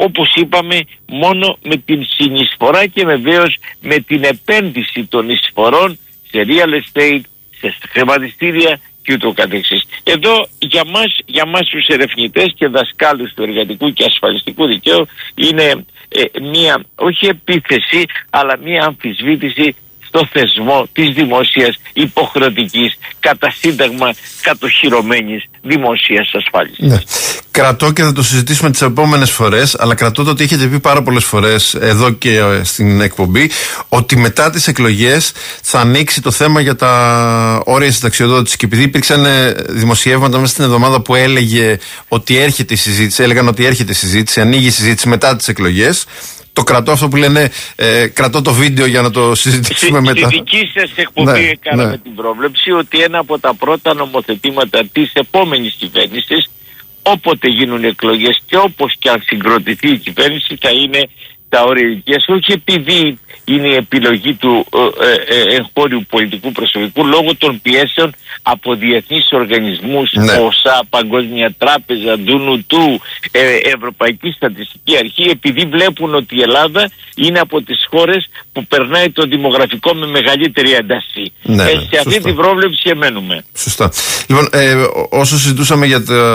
όπως είπαμε, μόνο με την συνεισφορά και βεβαίως με την επένδυση των εισφορών σε real estate, σε χρηματιστήρια και ούτω καθεξής. Εδώ για μας τους ερευνητές και δασκάλους του εργατικού και ασφαλιστικού δικαίου είναι μία, όχι επίθεση, αλλά μία αμφισβήτηση στο θεσμό της δημόσιας υποχρεωτικής κατά σύνταγμα κατοχυρωμένης δημόσιας ασφάλισης. Ναι. Κρατώ, και θα το συζητήσουμε τις επόμενες φορές, αλλά κρατώ το ότι έχετε πει πάρα πολλές φορές εδώ και στην εκπομπή, ότι μετά τις εκλογές θα ανοίξει το θέμα για τα όρια συνταξιοδότησης. Και επειδή υπήρξαν δημοσιεύματα μέσα στην εβδομάδα που έλεγαν ότι έρχεται η συζήτηση, ανοίγει η συζήτηση μετά τις εκλογές. Το κρατώ αυτό που λένε, κρατώ το βίντεο για να το συζητήσουμε μετά. Στη δική σας εκπομπή κάναμε την πρόβλεψη ότι ένα από τα πρώτα νομοθετήματα της επόμενης κυβέρνησης, όποτε γίνουν εκλογές και όπως και αν συγκροτηθεί η κυβέρνηση, θα είναι τα όρια ηλικίας, όχι επειδή είναι η επιλογή του εγχώριου πολιτικού προσωπικού, λόγω των πιέσεων από διεθνείς οργανισμούς, ΟΣΑ, Παγκόσμια Τράπεζα, Ντουνουτού, Ευρωπαϊκή Στατιστική Αρχή, επειδή βλέπουν ότι η Ελλάδα είναι από τις χώρες που περνάει το δημογραφικό με μεγαλύτερη ένταση. Σε αυτή την πρόβλεψη εμένουμε. Σωστά. Λοιπόν, όσο συζητούσαμε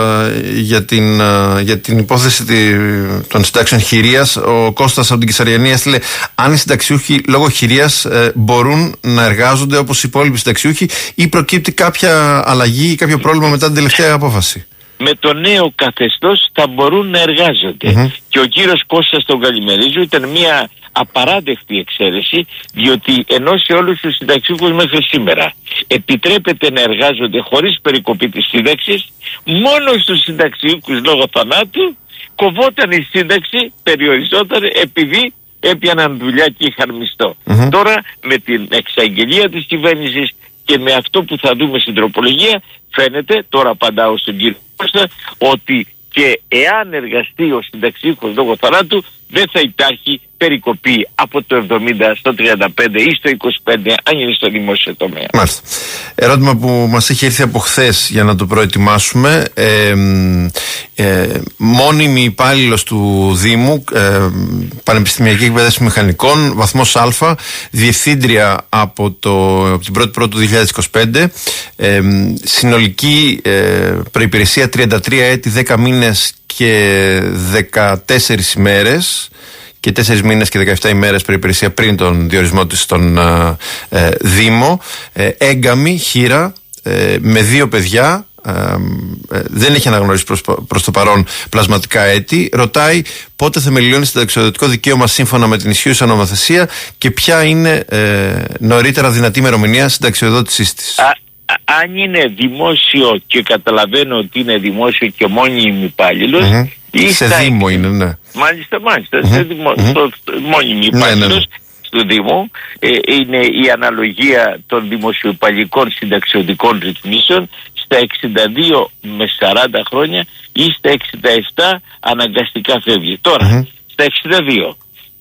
για την υπόθεση των συντάξεων χειρίας, ο Κώστας από την Κεσαριανή έστειλε: αν οι συνταξιούχοι λόγω χειρίας μπορούν να εργάζονται όπως οι υπόλοιποι συνταξιούχοι, ή προκύπτει κάποια αλλαγή ή κάποιο πρόβλημα μετά την τελευταία απόφαση? Με το νέο καθεστώς θα μπορούν να εργάζονται. Και ο κύριος Κώστας τον καλημερίζω, ήταν μια απαράδεκτη εξαίρεση, διότι ενώ σε όλους τους συνταξιούχους μέχρι σήμερα επιτρέπεται να εργάζονται χωρίς περικοπή της σύνταξης, μόνο στους συνταξιούχους λόγω θανάτου κοβόταν η σύνταξη, περιοριζόταν επειδή έπιαναν δουλειά και είχαν μισθό. Τώρα με την εξαγγελία της κυβέρνησης και με αυτό που θα δούμε στην τροπολογία, φαίνεται, τώρα απαντάω στον κύριο Κώστα, ότι και εάν εργαστεί ο συνταξιούχος λόγω θανάτου, δεν θα υπάρχει περικοπή από το 70 στο 35 ή στο 25, αν είναι στο δημόσιο τομέα. Μάλιστα. Ερώτημα που μας έχει έρθει από χθες για να το προετοιμάσουμε. Μόνιμη υπάλληλος του Δήμου, Πανεπιστημιακή Εκπαίδευση Μηχανικών, βαθμός Α, διευθύντρια από την 1η Πρώτου 2025, συνολική προϋπηρεσία 33 έτη, 10 μήνες και 14 ημέρες, και 4 μήνες και 17 ημέρες προϋπηρεσία πριν τον διορισμό της στον Δήμο, έγκαμη, χήρα, με 2 παιδιά, δεν έχει αναγνωρίσει προς το παρόν πλασματικά έτη. Ρωτάει πότε θεμελιώνει συνταξιοδοτικό δικαίωμα σύμφωνα με την ισχύουσα νομοθεσία και ποια είναι νωρίτερα δυνατή ημερομηνία συνταξιοδότησής της. Αν είναι δημόσιο, και καταλαβαίνω ότι είναι δημόσιο και μόνιμη υπάλληλος, σε Δήμο είναι, ναι. Μάλιστα, σε μόνιμη υπάλληλος του Δήμου, είναι η αναλογία των δημοσιοϊπαλληλικών συνταξιοδικών ρυθμίσεων στα 62 με 40 χρόνια ή στα 67 αναγκαστικά φεύγει. Τώρα, στα 62.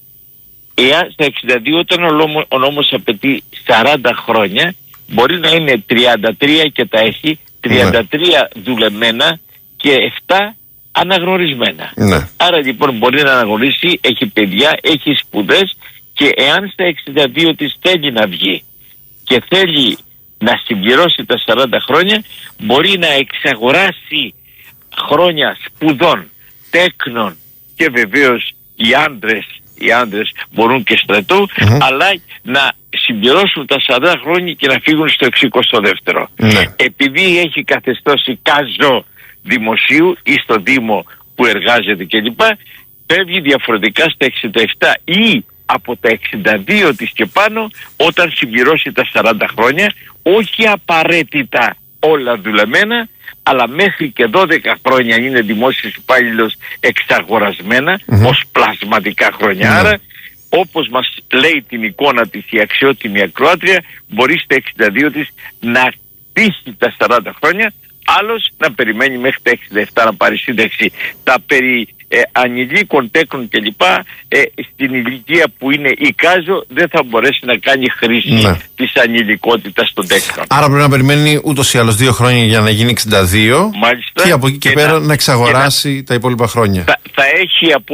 Στα 62, όταν ο νόμος απαιτεί 40 χρόνια, μπορεί να είναι 33 και τα έχει, 33 δουλεμένα και 7 αναγνωρισμένα. Άρα λοιπόν μπορεί να αναγνωρίσει, έχει παιδιά, έχει σπουδές, και εάν στα 62 της θέλει να βγει και θέλει να συμπληρώσει τα 40 χρόνια, μπορεί να εξαγοράσει χρόνια σπουδών, τέκνων, και βεβαίως οι άντρες μπορούν και στρατού, αλλά να συμπληρώσουν τα 40 χρόνια και να φύγουν στο 62ο. Επειδή έχει καθεστώσει κάζο δημοσίου ή στο Δήμο που εργάζεται κλπ, φεύγει διαφορετικά στα 67 ή από τα 62 της και πάνω όταν συμπληρώσει τα 40 χρόνια, όχι απαραίτητα όλα δουλεμένα, αλλά μέχρι και 12 χρόνια αν είναι δημόσιος υπάλληλος εξαγορασμένα ως πλασματικά χρόνια. Άρα, όπως μας λέει την εικόνα της η αξιότιμη ακροάτρια, μπορεί στα 62 της να πείσει τα 40 χρόνια, άλλος να περιμένει μέχρι τα 67 να πάρει σύνταξη. Τα περί ανηλίκων, τέκνων κλπ, στην ηλικία που είναι εικάζω, δεν θα μπορέσει να κάνει χρήση της ανηλικότητας των τέκνων. Άρα πρέπει να περιμένει ούτως ή άλλως 2 χρόνια για να γίνει 62. Μάλιστα, και από εκεί και πέρα να εξαγοράσει τα υπόλοιπα χρόνια. Θα έχει από